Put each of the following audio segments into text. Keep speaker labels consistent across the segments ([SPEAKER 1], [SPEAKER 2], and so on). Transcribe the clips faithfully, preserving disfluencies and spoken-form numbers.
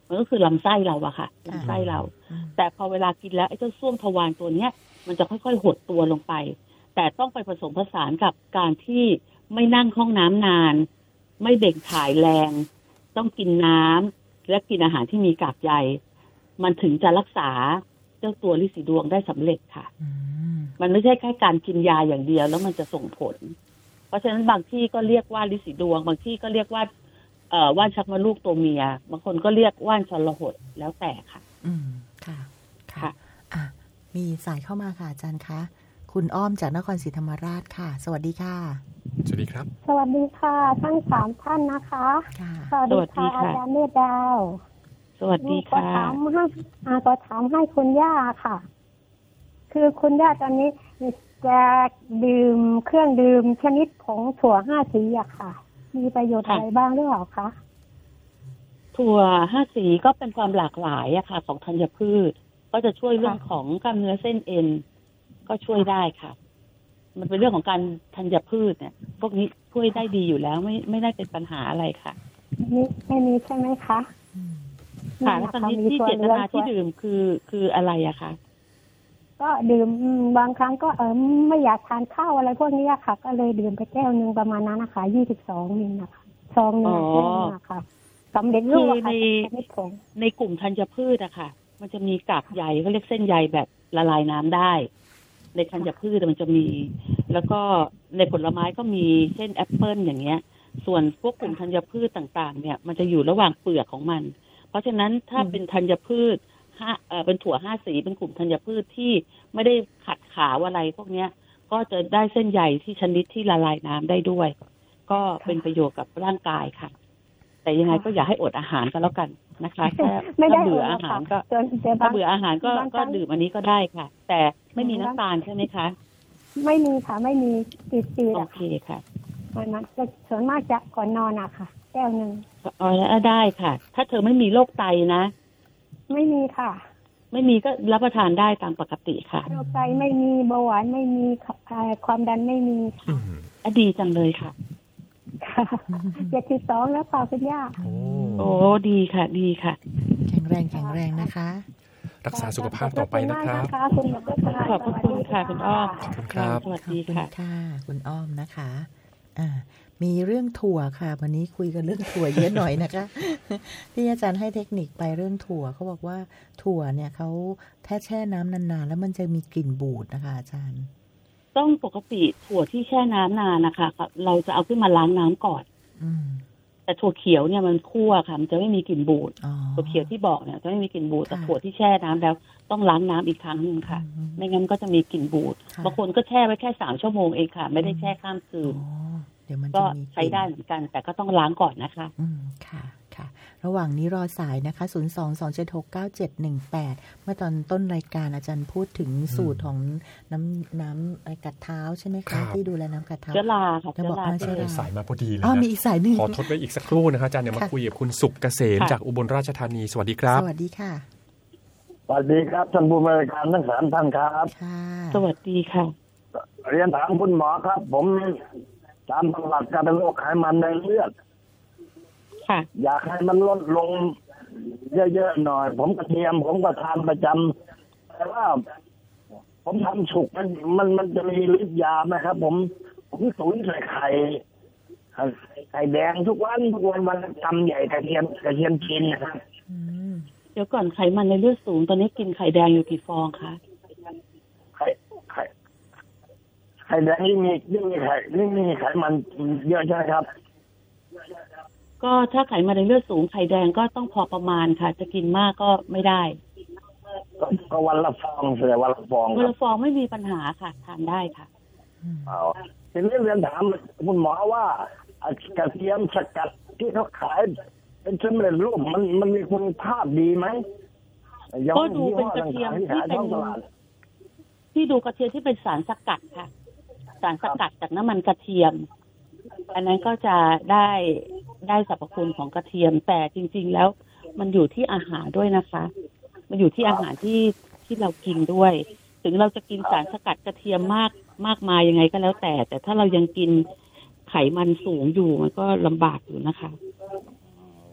[SPEAKER 1] มันก็คือลำไส้เราอะค่ะลำไส้เราแต่พอเวลากินแล้วไอ้เจ้าส้วมทวารตัวเนี้ยมันจะค่อยๆหดตัวลงไปแต่ต้องไปผสมผสานกับการที่ไม่นั่งห้องน้ำนานไม่เบ่งถ่ายแรงต้องกินน้ำและกินอาหารที่มีกากใยมันถึงจะรักษาเจ้าตัวลินสีดวงได้สำเร็จค่ะมันไม่ใช่แค่การกินยาอย่างเดียวแล้วมันจะส่งผลเพราะฉะนั้นบางที่ก็เรียกว่าลินสีดวงบางที่ก็เรียกว่าเอ่อว่านชักมดลูกตัวเมียบางคนก็เรียกว่านชลหดแล้วแต่ค่ะ
[SPEAKER 2] อืมค่ะค่ะอ่ะมีสายเข้ามาค่ะอาจารย์คะคุณอ้อมจากนครศรีธรรมราชค่ะสวัสดีค่ะ
[SPEAKER 3] สวัสดีครับ
[SPEAKER 4] สวัสดีค่ะทั้งสามท่านนะคะ
[SPEAKER 1] สวัสดีค่ะ
[SPEAKER 4] อาจารย์เมธดาว
[SPEAKER 1] สวัสดีค่ะ
[SPEAKER 4] ก็ถามให้อาก็ถามให้คุณย่าค่ะคือคุณย่าตอนนี้จะดื่มเครื่องดื่มชนิดของถั่วห้าสีอะค่ะมีประโยชน์อะไรบ้างหรือเปล่าคะ
[SPEAKER 1] ถั่วห้าสีก็เป็นความหลากหลายอะค่ะของธัญพืชก็จะช่วยเรื่องของกล้ามเนื้อเส้นเอ็นก็ช่วยได้ค่ะมันเป็นเรื่องของการธัญพืชเนี่ยพวกนี้ช่วยได้ดีอยู่แล้วไม่ไม่ได้เป็นปัญหาอะไรค่ะ
[SPEAKER 4] นี่ไม่มีใช่ไหมคะ
[SPEAKER 1] ค่ะแล้วตอนนี้ที่เจตนาที่ดื่มคือคืออะไรอะคะ
[SPEAKER 4] ก็ดื่มบางครั้งก็เออไม่อยากทานข้าวอะไรพวกนี้ค่ะก็เลยดื่มไปแก้วนึงประมาณนั้นนะคะยี่สิบสองมิลนะคะซองนึงนะคะสำเร็จรูป
[SPEAKER 1] ในในกลุ่มธัญพืชอะค่ะมันจะมีกากใยเขาเรียกเส้นใยแบบละลายน้ำได้ในธัญพืชมันจะมีแล้วก็ในผลไม้ก็มีเช่นแอปเปิ้ลอย่างเงี้ยส่วนพวกกลุ่มธัญพืชต่างๆเนี่ยมันจะอยู่ระหว่างเปลือกของมันเพราะฉะนั้นถ้าเป็นธัญพืชห้าเอ่อเป็นถั่วห้าสีเป็นกลุ่มธัญพืชที่ไม่ได้ขัดขาวอะไรพวกเนี้ยก็จะได้เส้นใยที่ชนิดที่ละลายน้ำได้ด้วยก็เป็นประโยชน์กับร่างกายค่ะแต่ยังไงก็อย่าให้อดอาหารกันแล้วกันนะคะถ้าเบื่ออาหารก็ถ้าเบื่ออาหาร ก็ก็ดื่มอันนี้ก็ได้ค่ะแต่ไม่มีน้ำตาลใช่ไหมคะ
[SPEAKER 4] ไม่มีค่ะไม่มีติดตี
[SPEAKER 1] โอเคค่ะ
[SPEAKER 4] มันส่วนมากจะก่อนนอนอะค่ะแก้วนึง
[SPEAKER 1] อ๋อแล้วได้ค่ะถ้าเธอไม่มีโรคไตนะ
[SPEAKER 4] ไม่มีค่ะ
[SPEAKER 1] ไม่มีก็รับประทานได้ตามปกติค่ะ
[SPEAKER 4] โรคไตไม่มีเบาหวานไม่มีความดันไม่มีค่ะ
[SPEAKER 1] ดีจังเลยค่ะ
[SPEAKER 4] เจ็ดสิบสองแล้วค่ะคุณย่า
[SPEAKER 1] โอ้ดีค่ะดีค่ะ
[SPEAKER 2] แข็งแรงแข็งแรงนะคะ
[SPEAKER 3] รักษาสุขภาพต่อไปนะครับ
[SPEAKER 1] ขอบคุณค่ะคุณอ้อม
[SPEAKER 3] ขอบคุณครับ
[SPEAKER 1] สวัสดีค่ะ
[SPEAKER 2] ค่ะคุณอ้อมนะคะอ่ามีเรื่องถั่วค่ะวันนี้คุยกันเรื่องถั่วเยอะหน่อยนะคะที่อาจารย์ให้เทคนิคไปเรื่องถั่วเขาบอกว่าถั่วเนี่ยเขาถ้าแช่น้ำนานๆแล้วมันจะมีกลิ่นบูดนะคะอาจารย์
[SPEAKER 1] ต้องปกติถั่วที่แช่น้ำนานนะคะเราจะเอาขึ้นมาล้างน้ำก่อนแต่ถั่วเขียวเนี่ยมันคั่วค่ะมันจะไม่มีกลิ่นบูดถั่วเขียวที่บอกเนี่ยจะไม่มีกลิ่นบูดแต่ถั่วที่แช่น้ำแล้วต้องล้างน้ำอีกครั้งนึงค่ะไม่งั้นก็จะมีกลิ่นบูดบางคนก็แช่ไว้แค่สามชั่วโมงเองค่ะไม่ได้แช่ข้ามคืนก็ใช้ได้เหมือนกันแต่ก็ต้องล้างก่อนนะคะ
[SPEAKER 2] อืมค่ะค่ะระหว่างนี้รอสายนะคะศูนย์ สอง สอง เจ็ด หก เก้า เจ็ด หนึ่ง แปดเมื่อตอนต้นรายการอาจารย์พูดถึงสูตรของน้ำน้ำกัดเท้าใช่ไหมคะที่ดูแลน้ำกัดเท้า
[SPEAKER 1] เจลาค่ะ
[SPEAKER 2] จะบอกว่าเจลา
[SPEAKER 3] สายมาพอดีเลย
[SPEAKER 2] อ๋อมีอีกสายนึง
[SPEAKER 3] ขอทดไว้อีกสักครู่นะคะอาจารย์เดี๋ยวมาคุยกับคุณสุขเกษมจากอุบลราชธานีสวัสดีครับ
[SPEAKER 2] สวัสดีค่ะ
[SPEAKER 5] สวัสดีครับท่านผู้บริการทั้งสามท่านครับ
[SPEAKER 1] สวัสดีค่ะ
[SPEAKER 5] เรียนถามคุณหมอครับผมตามประวัติการเป็นโรคไขมันในเลือดอยากให้มันลดลงเยอะๆหน่อยผมกระเทียมผมก็ทานประจำแต่ว่าผมทำสุกมันมันมันจะมีฤทธิ์ยาไหมครับผมผมตุ๋นใส่ไข่ไข่แดงทุกวันทุกวันวันกำใหญ่กระเทียมกระเทียมกินนะครับ
[SPEAKER 1] เดี๋ยวก่อนไขมันในเลือดสูงตอนนี้กินไข่แดงอยู่กี่ฟองคะ
[SPEAKER 5] ไข่ไข่ไข่แดงนี่มีนี่มีไข่นี่มีไขมันเยอะใช่ไหมครับ
[SPEAKER 1] ก็ถ้าไขมันในเลือดสูงไข่แดงก็ต้องพอประมาณค่ะจะกินมากก็ไม่ได้
[SPEAKER 5] ก็วันละฟองเสียวันละฟอง
[SPEAKER 1] วันละฟองไม่มีปัญหาค่ะทานได้ค่ะ
[SPEAKER 5] เอาทีนี้เรียนถามคุณหมอว่ากระเทียมสกัดที่เขาขายเป็นสำเร็จรูปมันมันมีคุณภาพดีไหม
[SPEAKER 1] ก็ดูเป็นกระเทียมที่เป็นที่ดูกระเทียมที่เป็นสารสกัดค่ะสารสกัดจากน้ำมันกระเทียมอันนั้นก็จะได้ได้สรรพคุณของกระเทียมแต่จริงๆแล้วมันอยู่ที่อาหารด้วยนะคะมันอยู่ที่อาหารที่ที่เรากินด้วยถึงเราจะกินสารสกัดกระเทียมมากมากมายยังไงก็แล้วแต่แต่ถ้าเรายังกินไขมันสูงอยู่มันก็ลำบากอยู่นะคะ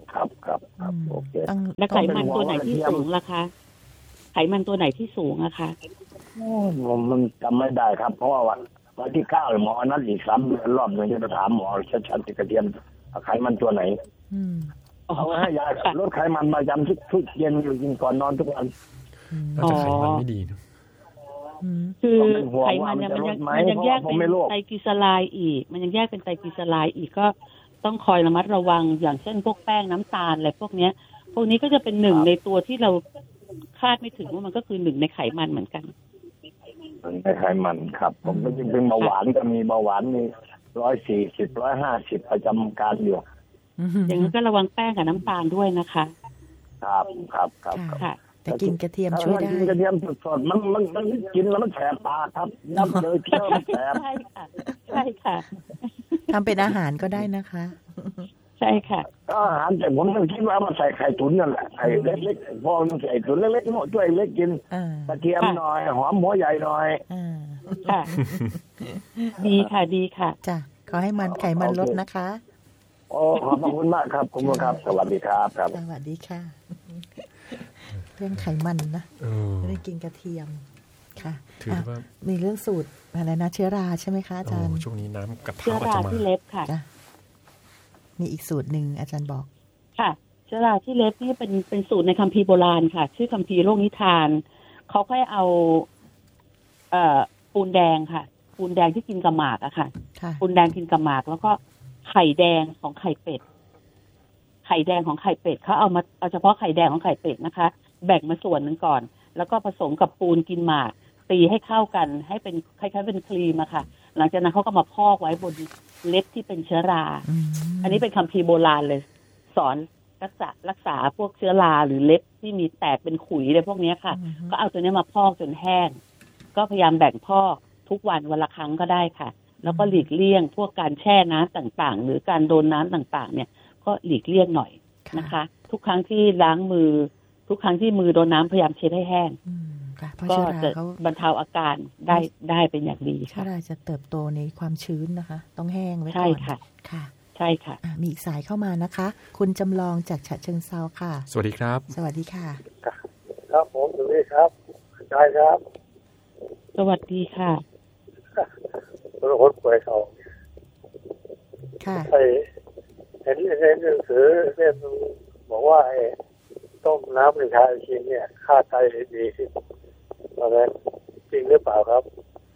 [SPEAKER 5] ครับครับครับโอเค
[SPEAKER 2] ต้อง
[SPEAKER 1] แล้วไขมันตัวไหนที่สูงล่ะคะไขมันตัวไหนที่สูงอะคะ
[SPEAKER 5] ผมมันจำไม่ได้ครับเพราะว่าวันวันที่เก้าหมอนัดอีกสามเดือนรอบหนึ่งจะไปถามหมอชัดๆติกระเทียมไขมันตัวไหน
[SPEAKER 2] อืม
[SPEAKER 5] เอาให้ยาลดไขมันประจำทุกทุกเย็นอยู่กินก่อนนอนทุกวัน
[SPEAKER 3] น่าจะไขมันไม่ดีนะ
[SPEAKER 2] อืม
[SPEAKER 1] คือไขมันเนี่ยมันยังมันยังแยกเป็นไตรกลีเซอไรด์อีกมันยังแยกเป็นไตรกลีเซอไรด์อีกก็ต้องคอยระมัดระวังอย่างเช่นพวกแป้งน้ำตาลอะไรพวกเนี้ยพวกนี้ก็จะเป็นหนึ่งในตัวที่เราคาดไม่ถึงว่ามันก็คือหนึ่งในไขมันเหมือนกัน
[SPEAKER 5] ในไขมันครับผมก็จริงเป็นเบาหวานก็มีเบาหวานมีร้อยสี่สิบร้อยห้าสิบประจำการอยู่
[SPEAKER 1] อย่างนั้นก็ระวังแป้งกับน้ำตาลด้วยนะคะ
[SPEAKER 5] ครับครับครับ
[SPEAKER 2] ค่ะแต่กินกระเทียมช่วยได้
[SPEAKER 5] กินกระเทียมสดๆมันมันมันกินแล้วมันแสบปากครับน้ำเลยเคี้ยวมันแสบ
[SPEAKER 1] ใช่ค่ะใช่ค่ะ
[SPEAKER 2] ทำเป็นอาหารก็ได้นะคะ
[SPEAKER 1] ใช่ค่ะ
[SPEAKER 5] อาหารแต่ผมต้องคิดว่ามันใส่ไข่ตุ๋นนั่นแหละไข่เล็กๆพอมันใส่ตุ๋นเล็กๆหมดด้วยเล็กกินกระเทียมหน่อยหอมหัวใหญ่หน่อย
[SPEAKER 1] ค่ะดีค่ะดีค่ะ
[SPEAKER 2] จ้ะขอให้มันไขมันลดนะคะ
[SPEAKER 5] โอ้ขอบคุณมากครับคุณครับสวัสดีครับครับ
[SPEAKER 2] สวัสดีค่ะเรื่องไขมันนะไม่ได้กินกระเทียมค่ะ
[SPEAKER 3] ถือว่า
[SPEAKER 2] มีเรื่องสูตรอะไรนะเชื้อราใช่ไหมคะอาจารย์
[SPEAKER 3] ช่วงนี้น้ำกระเพาะ
[SPEAKER 1] เชื้อราที่เล็บค่ะ
[SPEAKER 2] มีอีกสูตรหนึ่งอาจารย์บอก
[SPEAKER 1] ค่ะเชื้อราที่เล็บนี่เป็นเป็นสูตรในคัมภีร์โบราณค่ะชื่อคัมภีร์โลกนิทานเขาค่อยเอาเอ่อปูนแดงค่ะปูนแดงที่กินกับหมากอะค่ะปูนแดงกินกับหมากแล้วก็ไข่แดงของไข่เป็ดไข่แดงของไข่เป็ดเขาเอามาเอาเฉพาะไข่แดงของไข่เป็ดนะคะแบ่งมาส่วนหนึ่งก่อนแล้วก็ผสมกับปูนกินหมากตีให้เข้ากันให้เป็นคล้ายๆเป็นครีมอะค่ะหลังจากนั้นเขาก็มาพอกไว้บนเล็บที่เป็นเชื้อราอันนี้เป็นคัมภีร์โบราณเลยสอนรักษารักษาพวกเชื้อราหรือเล็บที่มีแตกเป็นขุยอะไรพวกนี้ค่ะก็เอาตัวนี้มาพอกจนแห้งก็พยายามแบ่งพอกทุกวันวันละครั้งก็ได้ค่ะแล้วก็หลีกเลี่ยงพวกการแช่น้ำต่างๆหรือการโดนน้ำต่างๆเนี่ยก็หลีกเลี่ยงหน่อยนะคะทุกครั้งที่ล้างมือทุกครั้งที่มือโดนน้ำพยายามเช็ดให้แห้งก็จะบรรเทาอาการได้ได้เป็นอย่างดีค่ะ
[SPEAKER 2] เชื้อราจะเติบโตในความชื้นนะคะต้องแห้งไว้ก่อน
[SPEAKER 1] ใช่ค่ะ
[SPEAKER 2] ค่ะ
[SPEAKER 1] ใช่ค่ะ
[SPEAKER 2] มีอีกสายเข้ามานะคะคุณจำลองจากฉะเชิงเทราค่ะ
[SPEAKER 3] สวัสดีครับ
[SPEAKER 2] สวัสดีค่ะ
[SPEAKER 6] ครับผมสวัสดีครับใช่ครับ
[SPEAKER 1] สวัสดีค่ะ
[SPEAKER 6] ตัวคนป่วยเขา
[SPEAKER 2] ค่ะ
[SPEAKER 6] เห็นในหนังสือเนี่ยบอกว่าไอ้ต้มน้ำในชาชินเนี่ยค่าไตดีขึ้นอะไรจริงหรือเปล่าครับ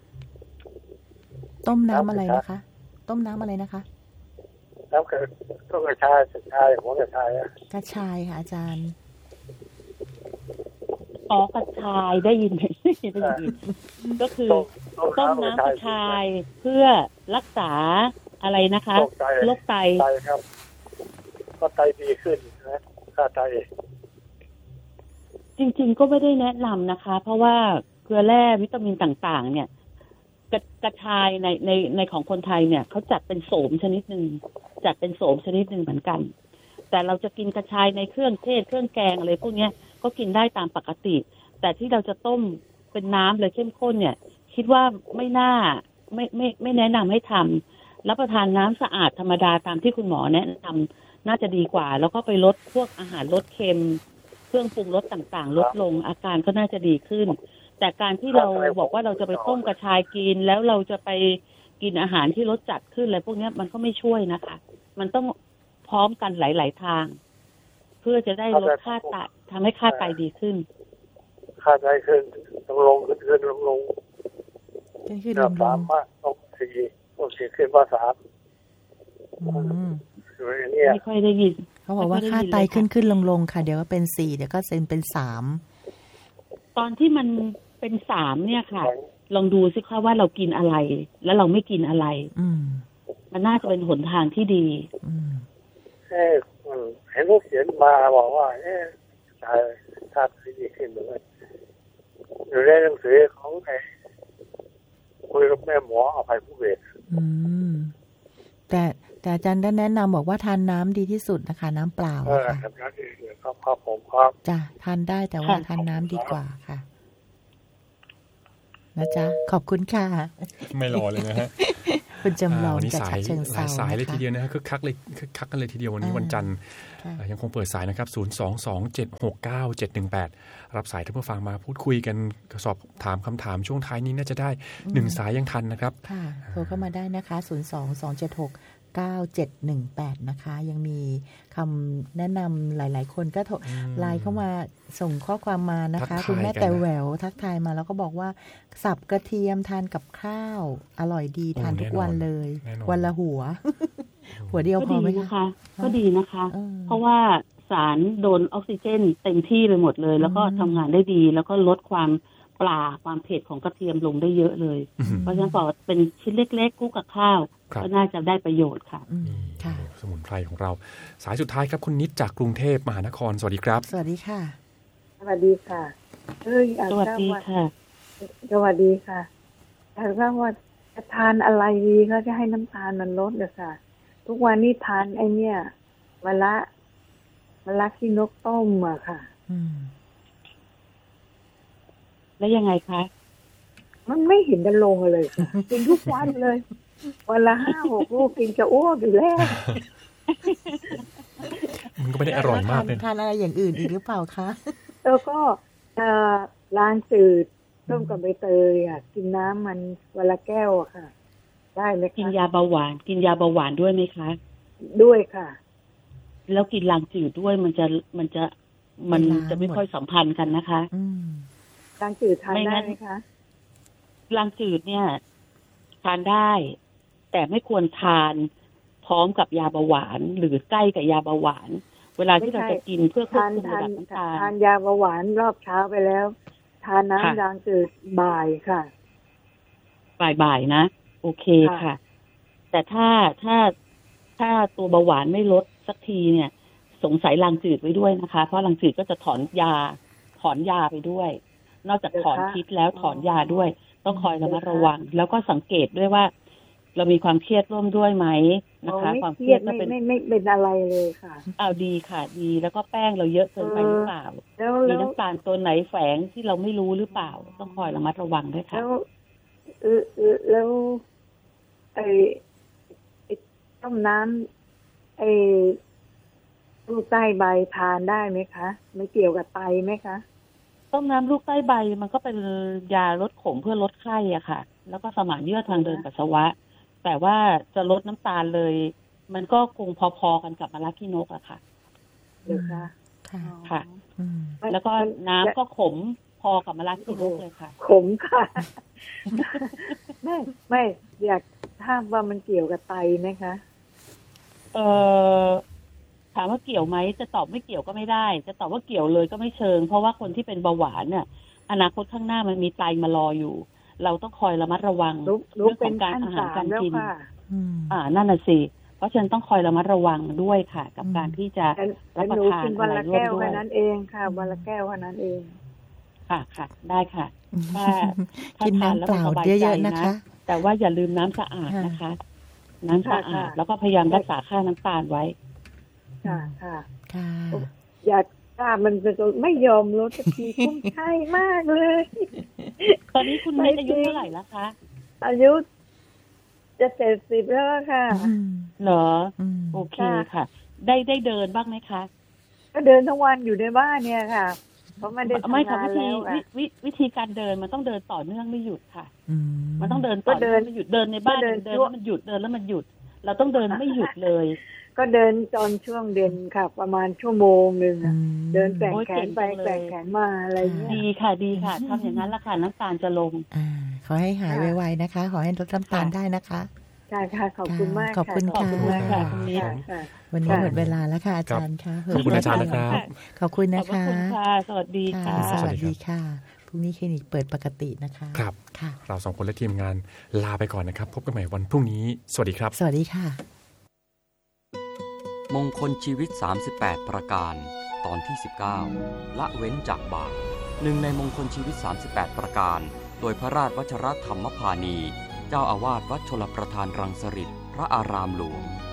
[SPEAKER 2] ต้มน้ำอะไรนะคะต้มน้ำอะไรนะคะ
[SPEAKER 6] น้ำกระต้มกระชายกระชายหัวกระชายอะ
[SPEAKER 2] กระชายค่ะอาจารย์
[SPEAKER 1] อ๋อกระชายได้ยินไหมได้ยินก็คือต้มน้ำกระชายเพื่อรักษาอะไรนะคะโรคไต
[SPEAKER 6] ไตครับก็ไตดีขึ้นนะค่าไต
[SPEAKER 1] จริงๆก็ไม่ได้แนะนำนะคะเพราะว่าเกลือแร่วิตามินต่างๆเนี่ยกระกระชายในในในของคนไทยเนี่ยเขาจัดเป็นโสมชนิดหนึ่งจัดเป็นโสมชนิดหนึ่งเหมือนกันแต่เราจะกินกระชายในเครื่องเทศเครื่องแกงอะไรพวกนี้ก็กินได้ตามปกติแต่ที่เราจะต้มเป็นน้ำเลยเข้มข้นเนี่ยคิดว่าไม่น่าไม่ไม่ไม่แนะนำให้ทำรับประทานน้ำสะอาดธรรมดาตามที่คุณหมอแนะนำน่าจะดีกว่าแล้วก็ไปลดพวกอาหารลดเค็มเครื่องปรุงรสต่างๆลดลงอาการก็น่าจะดีขึ้นแต่การที่เราบอกว่าเราจะไปต้มกระชายกินแล้วเราจะไปกินอาหารที่รสจัดขึ้นอะไรพวกนี้มันก็ไม่ช่วยนะคะมันต้องพร้อมกันหลายๆทางเพื่อจะได้ลดค่าไตทำให้ค่าไตดีขึ้น
[SPEAKER 6] ค่าไตขึ้นต้องลงขึ้นขึ้นลงลง
[SPEAKER 2] ขึ้นลง
[SPEAKER 6] สามมากต้องสี่ต้องสี่ขึ้นมาสาม
[SPEAKER 1] ไม่ค่อยได้ยิน
[SPEAKER 2] เขาบอกว่าค่าไตขึ้นขึ้นลงลงค่ะเดี๋ยวก็เป็นสี่เดี๋ยวก็เซนเป็นสาม
[SPEAKER 1] ตอนที่มันเป็นสามเนี่ยค่ะลองดูสิคะว่าเรากินอะไรแล้วเราไม่กินอะไรมันน่าจะเป็นหนทางที่ดี
[SPEAKER 6] เออเห็นลูกเขียนมาบอกว่าเอ๊ะชาชาติดีขึ้นเลยอยู่ในหนังสือของไอ้คุยกับแม่หมออภัยผู้เวท
[SPEAKER 2] แต่แต่อาจารย์ได้แนะนำบอกว่าทานน้ำดีที่สุดนะคะน้ำเปล่า
[SPEAKER 6] ค่ะครับครับผมครับ
[SPEAKER 2] จ้ะทานได้แต่ว่าทานน้ำดีกว่าค่ะนะจ๊ะขอบคุณค่ะ
[SPEAKER 3] ไม่รอเลยนะฮะ
[SPEAKER 2] คุณจำลอง
[SPEAKER 3] วันนี้
[SPEAKER 2] จาก
[SPEAKER 3] สา
[SPEAKER 2] ฉะ
[SPEAKER 3] ย
[SPEAKER 2] เชิง
[SPEAKER 3] ห
[SPEAKER 2] เทรา
[SPEAKER 3] ลายสายเลย
[SPEAKER 2] นะคะ
[SPEAKER 3] ทีเดียวนะฮะคึกคักเลยคึกคักกันเลยทีเดียววันนี้วันจันทร์ยังคงเปิดสายนะครับศูนย์ สอง สอง เจ็ด หก เก้า เจ็ด หนึ่ง แปดรับสายท่านผู้ฟังมาพูดคุยกันสอบถามคำถามช่วงท้ายนี้น่าจะได้หนึ่งสายยังทันนะครับ
[SPEAKER 2] ค่ะโทรเข้ามาได้นะคะศูนย์ สอง สอง เจ็ด หก เก้า เจ็ด หนึ่ง แปดนะคะยังมีคำแนะนำหลายๆคนก็โทรไลน์เข้ามาส่งข้อความมานะคะคุณแม่แต่แหววทักทายมาแล้วก็บอกว่าสับกระเทียมทานกับข้าวอร่อยดีทานทุกวันเลยวันละหัว หัวเดียวพอไหมคะ
[SPEAKER 1] ก็ดีนะคะเพราะว่าสารโดนออกซิเจนเต็มที่ไปหมดเลยแล้วก็ทำงานได้ดีแล้วก็ลดความปลาความเผ็ดของกระเทียมลงได้เยอะเลยเพราะฉะนั้นพอเป็นชิ้นเล็กๆคู่กับข้าวก็น่าจะได้ประโยชน์ค่ะ
[SPEAKER 3] สมุนไพรของเราสายสุดท้ายครับคุณนิดจากกรุงเทพมหานครสวัสดีครับ
[SPEAKER 2] สวัสดีค่ะ
[SPEAKER 7] สวัสดีค่ะเอ้ย
[SPEAKER 1] สวัสดีค่ะ
[SPEAKER 7] สวัสดีค่ะแต่ว่าจะทานอะไรดีก็จะให้น้ำตาลมันลดเลยค่ะทุกวันนี้ทานไอเนี่ยมะละมะละขี้นกต้มอะค่ะ
[SPEAKER 1] แล้วยังไงคะ
[SPEAKER 7] มันไม่เห็นจะลงเลยค่ะกินทุกวันเลยวันละห้าหกลูกกินจะอ้วกอยู่แล้ว
[SPEAKER 3] มันก็ไม่ได้อร่อยมากเลย
[SPEAKER 2] ทานอะไรอย่างอื่นอีกหรือเปล่าคะ
[SPEAKER 7] แล้วก็ล้างจืดต้มกับใบเตยอ่ะกินน้ำมันวันละแก้วอะค่ะได้ไหมคะ
[SPEAKER 1] กินยาเบาหวานกินยาเบาหวานด้วยไหมคะ
[SPEAKER 7] ด้วยค่ะ
[SPEAKER 1] แล้วกินล้างจืดด้วยมันจะมันจะมันจะไม่ค่อยสัมพันธ์กันนะคะ
[SPEAKER 7] ล้างจืดทานได้ไหมคะ
[SPEAKER 1] ล้างจืดเนี่ยทานได้แต่ไม่ควรทานพร้อมกับยาเบาหวานหรือใกล้กับยาเบาหวานเวลาที่เราจะกินเพื่อควบคุมระดับน้ำตาล
[SPEAKER 7] ทานยาเบาหวานรอบเช้าไปแล้วทานน้ำล้างจืดบ่ายค่ะ
[SPEAKER 1] บ่ายๆนะโอเคค่ะแต่ถ้าถ้าถ้าตัวเบาหวานไม่ลดสักทีเนี่ยสงสัยล้างจืดไว้ด้วยนะคะเพราะล้างจืดก็จะถอนยาถอนยาไปด้วยนอกจากถอนพิษแล้วถอนยาด้วยต้องคอยระมัดระวังแล้วก็สังเกตด้วยว่าเรามีความเครียดร่วมด้วยไหมนะคะความเครียด
[SPEAKER 7] ไม่ไม่ไม่เป็นอะไรเลยค่ะ
[SPEAKER 1] อ้าวดีค่ะดีแล้วก็แป้งเราเยอะเกินไปหรือเปล่ามีน้ำตาลตัวไหนแฝงที่เราไม่รู้หรือเปล่าต้องคอยระมัดระวังด้วยค่ะ
[SPEAKER 7] แล้วเออแล้วไอ้ต้มน้ำไอ้ลูกใต้ใบทานได้ไหมคะไม่เกี่ยวกับไตไหมคะ
[SPEAKER 1] ต้มน้ำลูกใต้ใบมันก็เป็นยาลดขมเพื่อลดไข้อะค่ะแล้วก็สมานเยื่อทางเดินปัสสาวะแต่ว่าจะลดน้ำตาลเลยมันก็คงพอๆกันกับมะละขี้นกอะค่ะ
[SPEAKER 7] เดี๋ยวค่ะ
[SPEAKER 1] ค่ะแล้วก็น้ำก็ขมพอกับมะละขี้นกเลยค่ะ
[SPEAKER 7] ขมค่ะไม่ไม่อยากถามว่ามันเกี่ยวกับไตไหมคะ
[SPEAKER 1] เออถามว่าเกี่ยวไหมจะตอบไม่เกี่ยวก็ไม่ได้จะตอบว่าเกี่ยวเลยก็ไม่เชิงเพราะว่าคนที่เป็นเบาหวานเนี่ยอนาคตข้างหน้ามันมีไตมารออยู่เราต้องคอยระมัดระวัง
[SPEAKER 7] เรื่องของการอาหารการกิน
[SPEAKER 1] อ่านั่นน่ะสิเพราะฉะนั้นต้องคอยระมัดระวังด้วยค่ะกับการที่จะรับประทาน
[SPEAKER 7] อะไรร่วมด้วยวันละแก้วแค่นั้นเองค่ะวันละแก้วแค่นั้นเอง
[SPEAKER 1] ค่ะค่ะได้ค่ะถ้า
[SPEAKER 2] กินน้ำเปล่าเยอะๆนะคะ
[SPEAKER 1] แต่ว่าอย่าลืมน้ำสะอาดนะคะน้ำสะอาดแล้วก็พยายามรักษาค่าน้ำตาลไว้
[SPEAKER 7] ค่ะค่ะค่ะอยากทราบมันจะไม่ยอมลดสักทีคุ้มใช่มากเลย
[SPEAKER 1] ตอนนี้คุณนิดอายุเท่าไหร่แล้วคะ
[SPEAKER 7] อายุจะเจ็ดสิบแล้วค่ะ
[SPEAKER 1] เหรอโอเคค่ะได้ได้เดินบ้างไหมคะ
[SPEAKER 7] ก็เดินทั้งวันอยู่ในบ้านเนี่ยค่ะเพราะมันได้ทำงานแล้ว
[SPEAKER 1] วิวิธีการเดินมันต้องเดินต่อเนื่องไม่หยุดค่ะมันต้องเดินต่อเนื่องไม่หยุดเดินในบ้านเดินแล้วมันหยุดเดินแล้วมันหยุดเราต้องเดินไม่หยุดเลย
[SPEAKER 7] ก็เดินตอนช่วงเดินค่ะประมาณชั่วโมงนึงเดินแกว่งแขนไปแกว่งแขนมาอะไรเงี้ย
[SPEAKER 1] ดีค่ะดีค่ะทำอย่างนั้นละค่ะน้ำตาลจะลง
[SPEAKER 2] อ่าขอให้หายไวๆนะคะขอให้ลดน้ำตาลได้นะคะ
[SPEAKER 7] ค่ะค่ะขอบคุณมาก
[SPEAKER 2] ขอบคุณค่ะวันนี้หมดเวลาแล้วค่ะอาจารย์ค่ะ
[SPEAKER 3] ขอบคุณอาจารย์นะครับ
[SPEAKER 2] ขอบคุณนะคะ
[SPEAKER 1] สวัสดีค่ะ
[SPEAKER 2] สวัสดีค่ะพรุ่งนี้คลินิกเปิดปกตินะคะ
[SPEAKER 3] ครับเราสองคนและทีมงานลาไปก่อนนะครับพบกันใหม่วันพรุ่งนี้สวัสดีครับ
[SPEAKER 2] สวัสดีค่ะ
[SPEAKER 8] มงคลชีวิตสามสิบแปดประการตอนที่สิบเก้าละเว้นจากบาปหนึ่งในมงคลชีวิตสามสิบแปดประการโดยพระราชวชรธรรมพานีเจ้าอาวาสวัดชลประทานรังสฤษพระอารามหลวง